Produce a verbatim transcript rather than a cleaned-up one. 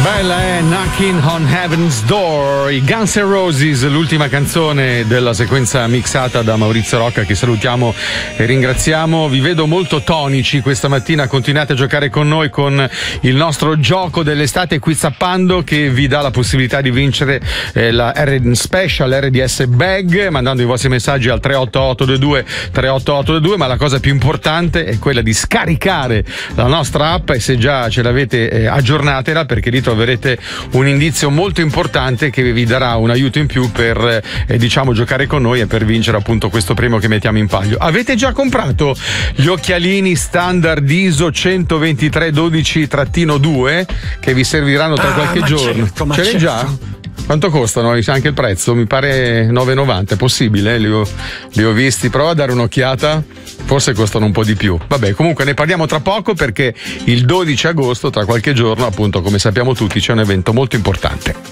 Bella è Knocking on Heaven's Door, i Guns N' Roses, l'ultima canzone della sequenza mixata da Maurizio Rocca, che salutiamo e ringraziamo. Vi vedo molto tonici questa mattina, continuate a giocare con noi con il nostro gioco dell'estate Quizappando, che vi dà la possibilità di vincere eh, la R Special R D S Bag mandando i vostri messaggi al tre otto otto due due tre otto otto due due, ma la cosa più importante è quella di scaricare la nostra app, e se già ce l'avete eh, aggiornatela, perché lì troverete un indizio molto importante che vi darà un aiuto in più per eh, diciamo giocare con noi e per vincere appunto questo premio che mettiamo in palio. Avete già comprato gli occhialini standard I S O centoventitré dodici due che vi serviranno tra ah, qualche ma giorno? Certo, ma Ce l'hai certo. già? Quanto costano? Anche il prezzo? Mi pare nove e novanta, è possibile? Li ho, li ho visti, prova a dare un'occhiata, forse costano un po' di più. Vabbè, comunque ne parliamo tra poco, perché il dodici agosto, tra qualche giorno, appunto, come sappiamo tutti, c'è un evento molto importante.